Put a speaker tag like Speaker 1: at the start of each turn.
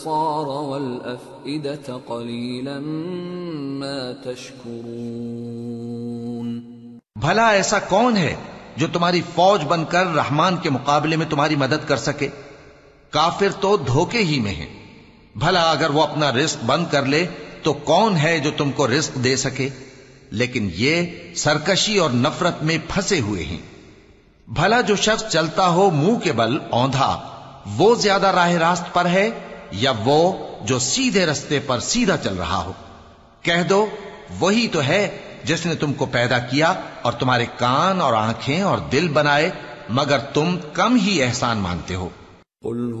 Speaker 1: वल-अफ़इदत क़लीलन मा तशकुरून।
Speaker 2: भला ऐसा कौन है जो तुम्हारी फौज बनकर रहमान के मुकाबले में तुम्हारी मदद कर सके? काफिर तो धोखे ही में है। भला अगर वो अपना रिस्क बंद कर ले तो कौन है जो तुमको रिस्क दे सके? लेकिन ये सरकशी और नफरत में फंसे हुए हैं। भला जो शख्स चलता हो मुंह के बल औंधा, वो ज्यादा राह रास्त पर है या वो जो सीधे रास्ते पर सीधा चल रहा हो? कह दो, वही तो है जिसने तुमको पैदा किया और तुम्हारे कान और आंखें और दिल बनाए, मगर तुम कम ही एहसान मानते हो।